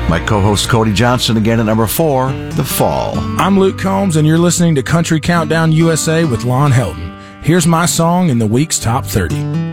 My co-host Cody Johnson again at number 4, The Fall. I'm Luke Combs, and you're listening to Country Countdown USA with Lon Helton. Here's my song in the week's top 30.